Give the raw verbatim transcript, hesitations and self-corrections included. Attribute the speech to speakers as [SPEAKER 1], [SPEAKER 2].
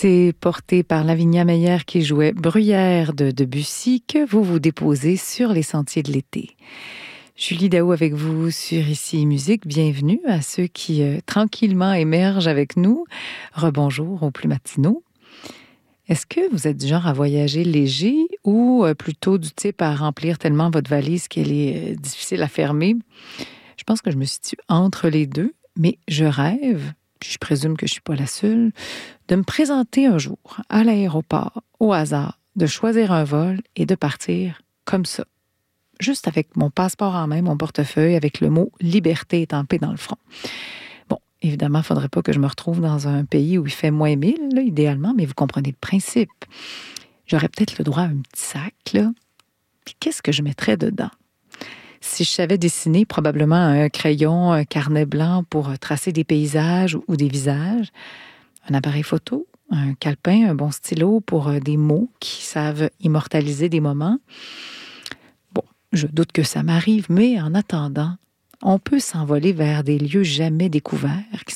[SPEAKER 1] C'est porté par Lavinia Meyer qui jouait Bruyère de Debussy que vous vous déposez sur les sentiers de l'été. Julie Daou avec vous sur Ici Musique. Bienvenue à ceux qui euh, tranquillement émergent avec nous. Rebonjour aux plus matinaux. Est-ce que vous êtes du genre à voyager léger ou euh, plutôt du type à remplir tellement votre valise qu'elle est euh, difficile à fermer? Je pense que je me situe entre les deux, mais je rêve, puis je présume que je ne suis pas la seule, de me présenter un jour à l'aéroport, au hasard, de choisir un vol et de partir comme ça. Juste avec mon passeport en main, mon portefeuille, avec le mot « liberté » étampé dans le front. Bon, évidemment, il ne faudrait pas que je me retrouve dans un pays où il fait moins mille, là, idéalement, mais vous comprenez le principe. J'aurais peut-être le droit à un petit sac, là. Puis qu'est-ce que je mettrais dedans? Si je savais dessiner, probablement un crayon, un carnet blanc pour tracer des paysages ou des visages, un appareil photo, un calepin, un bon stylo pour des mots qui savent immortaliser des moments. Bon, je doute que ça m'arrive, mais en attendant, on peut s'envoler vers des lieux jamais découverts, qui